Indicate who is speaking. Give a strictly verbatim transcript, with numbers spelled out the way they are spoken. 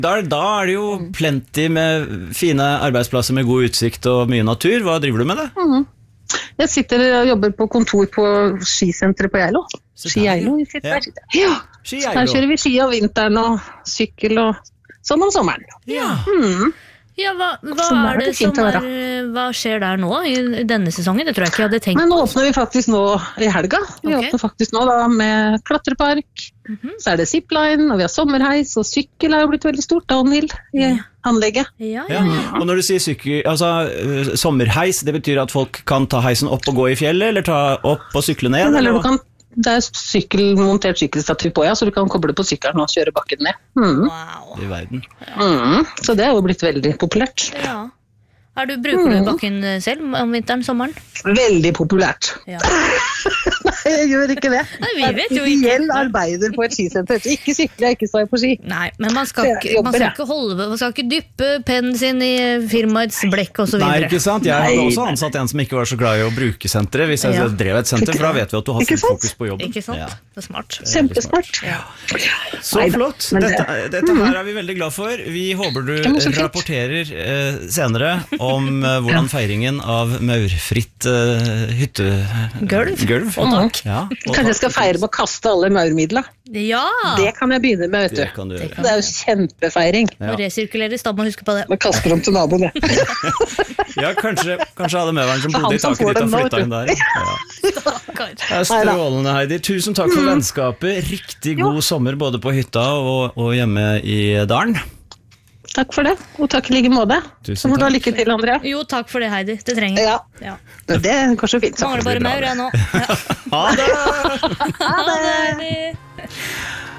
Speaker 1: Da, da er det jo plenty med fine arbeidsplasser med god utsikt og mye natur. Hva driver du med det?
Speaker 2: Mm. Jeg sitter og jobber på kontor på skisenteret på Geilo. Ski Geilo. Ja. Ja. Her kjører vi ski om vinteren og sykkel og sånn om sommeren.
Speaker 1: Ja.
Speaker 2: Mm.
Speaker 3: Ja, hva, hva er det, det som er, hva skjer der nå i denne sesongen? Det tror jeg ikke jeg hadde tenkt på.
Speaker 2: Men nå åpner vi faktisk nå i helga. Vi okay. åpner faktisk nå da med klatrepark, mm-hmm. så er det zipline, og vi har sommerheis, og sykkel er jo blitt veldig stort, downhill i ja. anlegget.
Speaker 3: Ja, ja, ja.
Speaker 1: Og når du sier sykkel, altså uh, sommerheis, det betyr at folk kan ta heisen opp og gå i fjellet, eller ta opp og sykle ned?
Speaker 2: Eller du kan Det er sykkel, montert sykkelstativ på, ja, så du kan koble på sykkelen og kjøre bakken ned. Mm.
Speaker 3: Wow.
Speaker 1: I verden.
Speaker 2: Mm. Så det er jo blitt veldig populært.
Speaker 3: Ja. Er du, bruker du bakken selv om vinteren, sommeren?
Speaker 2: Veldig populært.
Speaker 3: Ja.
Speaker 2: Nei, jeg gjør ikke det.
Speaker 3: Nei, vi vet jo
Speaker 2: ikke. Ideell arbeider på et skisenter. Ikke sykle, ikke stå på ski.
Speaker 3: Nei, men man skal ikke, man skal ikke holde, man skal ikke dyppe pennen sin i firmaets blekk og så videre.
Speaker 1: Nei, ikke sant? Jeg hadde også ansatt en som ikke var så glad i å bruke senteret hvis jeg ja. drev et senter, for da vet vi at du har full fokus på jobben.
Speaker 3: Ikke sant?
Speaker 1: Ja.
Speaker 3: Det er smart.
Speaker 2: Kjempesmart.
Speaker 3: Ja.
Speaker 1: Så flott. Dette, dette her er vi veldig glad for. Vi håper du rapporterer eh, senere om eh, hvordan feiringen av maurfritt uh, hyttegulv.
Speaker 3: Gulv. Og takk.
Speaker 1: Ja, og
Speaker 2: Kanskje jeg skal feire med å kaste alle maurmidler.
Speaker 3: Ja.
Speaker 2: Det kan jeg begynne med, vet du.
Speaker 1: Det, kan du gjøre.
Speaker 2: Det er jo kjempefeiring.
Speaker 3: Ja. Og resirkuleres, da må huske på det.
Speaker 2: Man kaster dem til naboen, det.
Speaker 1: Ja, kanskje, kanskje hadde medvaren som bodde i taket ditt og flyttet inn der. Ja. Det er strålende, Heidi. Tusen takk for vennskapet. Riktig god jo. sommer både på hytta og, og hjemme i Dalen.
Speaker 2: Takk for det, og takk i like måte. Så må du ha lykke til, Andrea.
Speaker 3: Jo, takk for det, Heidi. Det trenger
Speaker 2: ja. ja. Det går så fint.
Speaker 3: Mangler bare maur, jeg nå. Ja.
Speaker 1: Ha det!
Speaker 2: Ha det!